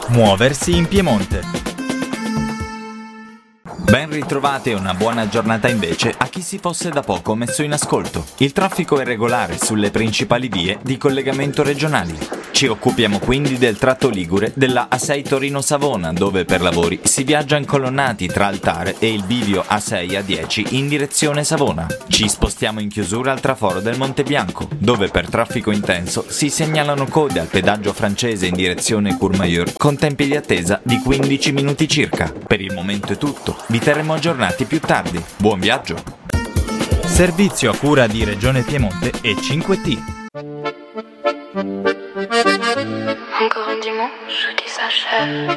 Muoversi in Piemonte. Ben ritrovate e una buona giornata invece a chi si fosse da poco messo in ascolto. Il traffico è regolare sulle principali vie di collegamento regionali. Ci occupiamo quindi del tratto ligure della A6 Torino-Savona, dove per lavori si viaggia incolonnati tra Altare e il bivio A6-A10 in direzione Savona. Ci spostiamo in chiusura al traforo del Monte Bianco, dove per traffico intenso si segnalano code al pedaggio francese in direzione Courmayeur con tempi di attesa di 15 minuti circa. Per il momento è tutto, vi terremo aggiornati più tardi. Buon viaggio! Servizio a cura di Regione Piemonte e 5T. Encore un dimanche qui s'achève.